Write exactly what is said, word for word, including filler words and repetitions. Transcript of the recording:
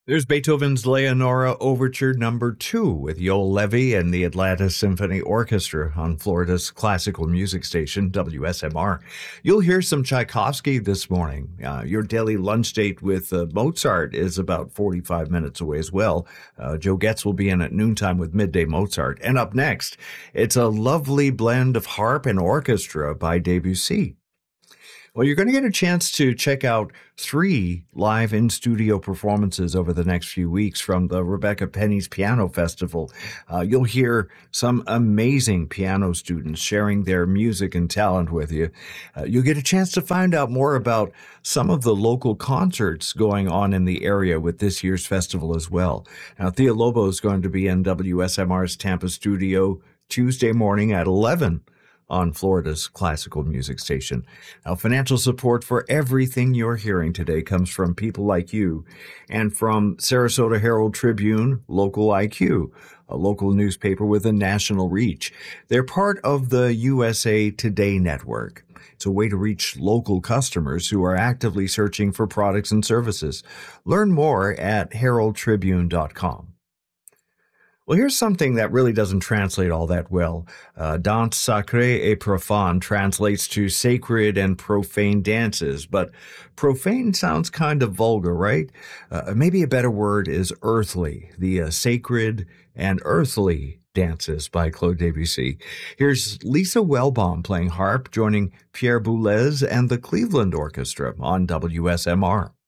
There's Beethoven's Leonora Overture Number Two with Yoel Levy and the Atlanta Symphony Orchestra on Florida's classical music station, W S M R. You'll hear some Tchaikovsky this morning. Uh, your daily lunch date with uh, Mozart is about forty-five minutes away as well. Uh, Joe Getz will be in at noontime with Midday Mozart. And up next, it's a lovely blend of harp and orchestra by Debussy. Well, you're going to get a chance to check out three live in-studio performances over the next few weeks from the Rebecca Penny's Piano Festival. Uh, you'll hear some amazing piano students sharing their music and talent with you. Uh, you'll get a chance to find out more about some of the local concerts going on in the area with this year's festival as well. Now, Thea Lobo is going to be in W S M R's Tampa studio Tuesday morning at eleven on Florida's classical music station. Now, financial support for everything you're hearing today comes from people like you and from Sarasota Herald Tribune, Local I Q, a local newspaper with a national reach. They're part of the U S A Today network. It's a way to reach local customers who are actively searching for products and services. Learn more at herald tribune dot com. Well, here's something that really doesn't translate all that well. Uh, Danse sacrée et profane translates to sacred and profane dances, but profane sounds kind of vulgar, right? Uh, maybe a better word is earthly, the uh, sacred and earthly dances by Claude Debussy. Here's Lisa Wellbaum playing harp, joining Pierre Boulez and the Cleveland Orchestra on W S M R.